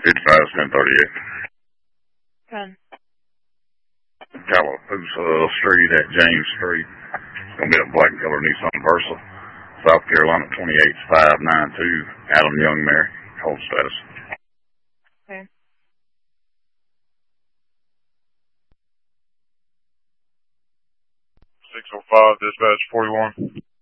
55-1038. 10. Tallapoosa Street at James Street. It's going to be a black and color Nissan Versa. South Carolina 28592. Adam Young, Mary. Hold status. Okay. 605, dispatch 41.